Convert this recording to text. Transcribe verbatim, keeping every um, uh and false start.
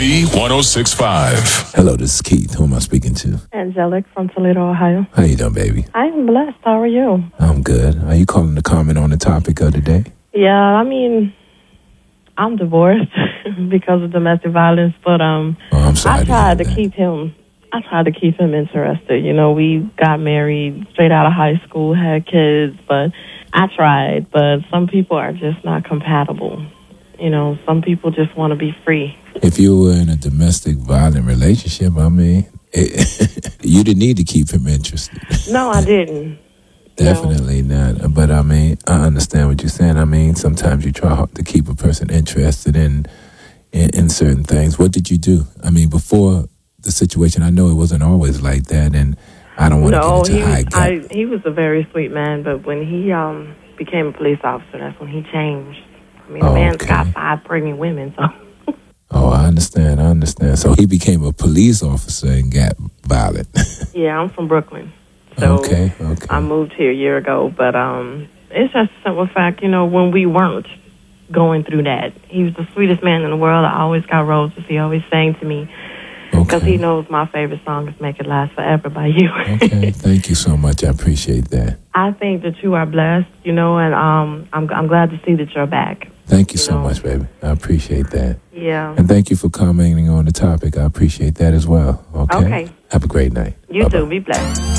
B one oh six point five. Hello, this is Keith. Who am I speaking to? Angelic from Toledo, Ohio. How you doing, baby? I'm blessed. How are you? I'm good. Are you calling to comment on the topic of the day? Yeah, I mean, I'm divorced because of domestic violence, but um, Oh, I'm sorry. I tried to hear that. keep him. I tried to keep him interested. You know, we got married straight out of high school, had kids, but I tried. But some people are just not compatible. You know, some people just want to be free. If you were in a domestic violent relationship, I mean, it, you didn't need to keep him interested. No, I didn't. Definitely not. But I mean, I understand what you're saying. I mean, sometimes you try hard to keep a person interested in, in in certain things. What did you do? I mean, before the situation, I know it wasn't always like that, and I don't want No, to get into he high was, gap. I, he was a very sweet man, but when he um became a police officer, that's when he changed. I mean, the Oh, man's okay. got five pregnant women, so. Oh, I understand. I understand. So he became a police officer and got violent. Yeah, I'm from Brooklyn. So okay, okay. I moved here a year ago, but um, it's just a simple fact, you know, when we weren't going through that, he was the sweetest man in the world. I always got roses. He always sang to me because Okay. he knows my favorite song is Make It Last Forever by you. Okay, thank you so much. I appreciate that. I think that you are blessed, you know, and um, I'm, I'm glad to see that you're back. Thank you You so know. much, baby. I appreciate that. Yeah. And thank you for commenting on the topic. I appreciate that as well. Okay? Okay. Have a great night. You Bye-bye. too. Be blessed.